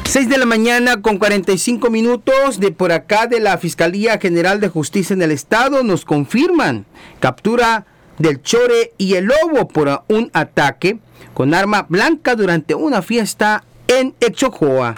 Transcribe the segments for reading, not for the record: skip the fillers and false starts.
6 de la mañana con 45 minutos de por acá de la Fiscalía General de Justicia en el Estado nos confirman captura del Chore y el Lobo por un ataque con arma blanca durante una fiesta en Exojoa.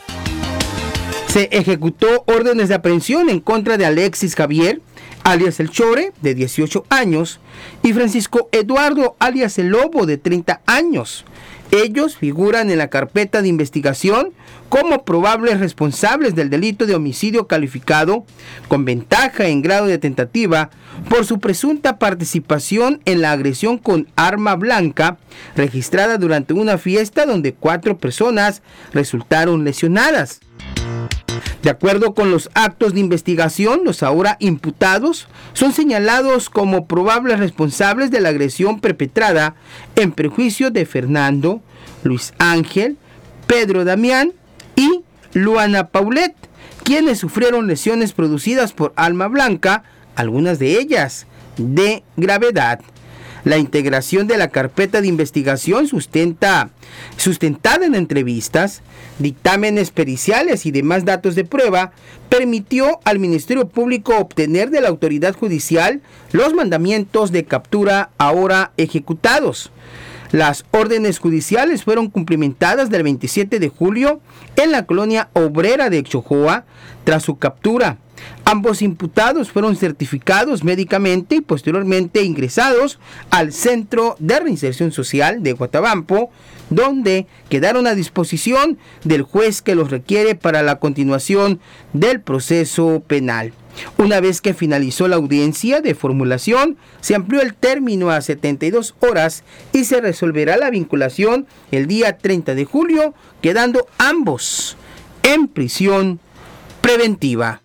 Se ejecutó órdenes de aprehensión en contra de Alexis Javier, alias el Chore, de 18 años, y Francisco Eduardo, alias el Lobo, de 30 años. Ellos figuran en la carpeta de investigación como probables responsables del delito de homicidio calificado con ventaja en grado de tentativa por su presunta participación en la agresión con arma blanca registrada durante una fiesta donde 4 personas resultaron lesionadas. De acuerdo con los actos de investigación, los ahora imputados son señalados como probables responsables de la agresión perpetrada en perjuicio de Fernando, Luis Ángel, Pedro Damián y Luana Paulet, quienes sufrieron lesiones producidas por arma blanca, algunas de ellas de gravedad. La integración de la carpeta de investigación sustentada en entrevistas, dictámenes periciales y demás datos de prueba, permitió al Ministerio Público obtener de la autoridad judicial los mandamientos de captura ahora ejecutados. Las órdenes judiciales fueron cumplimentadas del 27 de julio en la colonia obrera de Exojoa tras su captura. Ambos imputados fueron certificados médicamente y posteriormente ingresados al Centro de Reinserción Social de Guatabampo, donde quedaron a disposición del juez que los requiere para la continuación del proceso penal. Una vez que finalizó la audiencia de formulación, se amplió el término a 72 horas y se resolverá la vinculación el día 30 de julio, quedando ambos en prisión preventiva.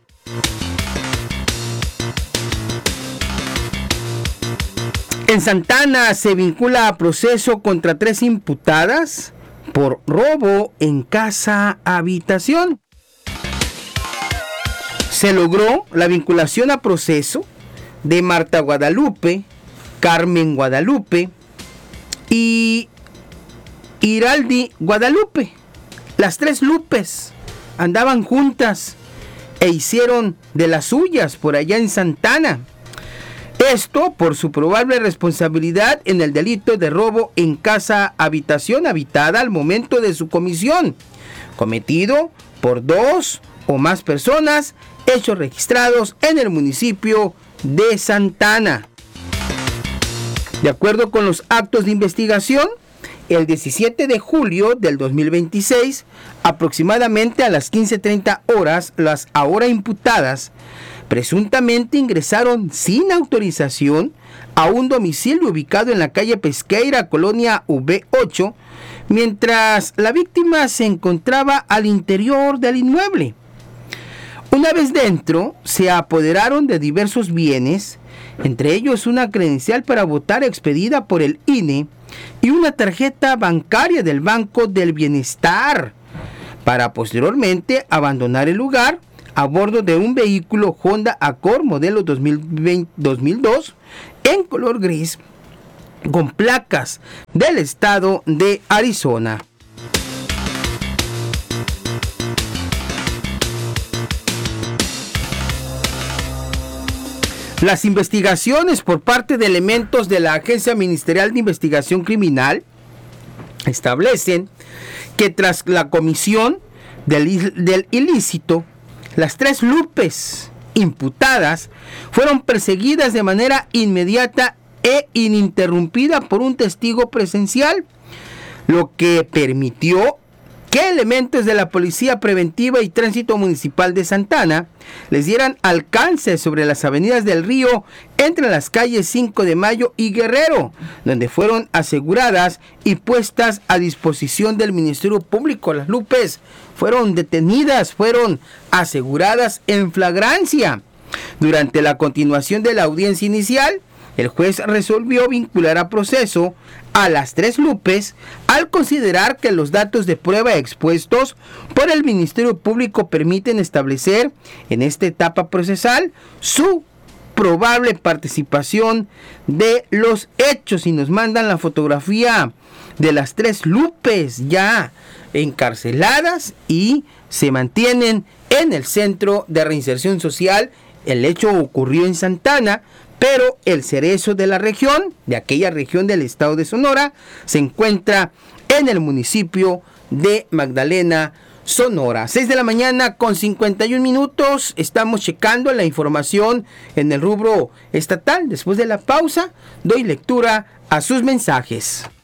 En Santana se vincula a proceso contra 3 imputadas por robo en casa habitación. Se logró la vinculación a proceso de Marta Guadalupe, Carmen Guadalupe y Iraldi Guadalupe. Las 3 Lupes andaban juntas e hicieron de las suyas por allá en Santana. Esto por su probable responsabilidad en el delito de robo en casa habitación habitada al momento de su comisión, cometido por 2 o más personas, hechos registrados en el municipio de Santana. De acuerdo con los actos de investigación, el 17 de julio del 2026, aproximadamente a las 15:30 horas, las ahora imputadas presuntamente ingresaron sin autorización a un domicilio ubicado en la calle Pesqueira, colonia V8, mientras la víctima se encontraba al interior del inmueble. Una vez dentro, se apoderaron de diversos bienes, entre ellos una credencial para votar expedida por el INE y una tarjeta bancaria del Banco del Bienestar, para posteriormente abandonar el lugar a bordo de un vehículo Honda Accord modelo 2002 en color gris con placas del estado de Arizona. Las investigaciones por parte de elementos de la Agencia Ministerial de Investigación Criminal establecen que tras la comisión del ilícito, las 3 Lupes imputadas fueron perseguidas de manera inmediata e ininterrumpida por un testigo presencial, lo que permitió que elementos de la Policía Preventiva y Tránsito Municipal de Santana les dieran alcance sobre las avenidas del Río entre las calles 5 de Mayo y Guerrero, donde fueron aseguradas y puestas a disposición del Ministerio Público. Las Lupes fueron detenidas, fueron aseguradas en flagrancia. Durante la continuación de la audiencia inicial, el juez resolvió vincular a proceso a las 3 Lupes al considerar que los datos de prueba expuestos por el Ministerio Público permiten establecer en esta etapa procesal su probable participación de los hechos. Y nos mandan la fotografía de las 3 Lupes ya encarceladas y se mantienen en el Centro de Reinserción Social. El hecho ocurrió en Santana, pero el cerezo de la región, de aquella región del estado de Sonora, se encuentra en el municipio de Magdalena, Sonora. 6 de la mañana con 51 minutos. Estamos checando la información en el rubro estatal. Después de la pausa, doy lectura a sus mensajes.